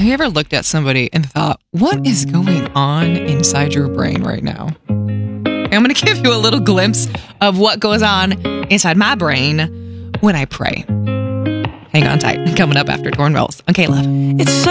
Have you ever looked at somebody and thought, what is going on inside your brain right now? I'm going to give you a little glimpse of what goes on inside my brain when I pray. Hang on tight. Coming up after Torn Rolls on K-Love. It's